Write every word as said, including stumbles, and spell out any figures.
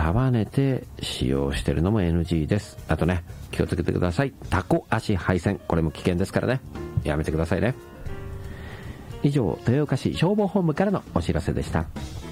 束ねて使用してるのも エヌジー です。あとね、気をつけてください。タコ足配線、これも危険ですからね、やめてくださいね。以上、豊岡市消防本部からのお知らせでした。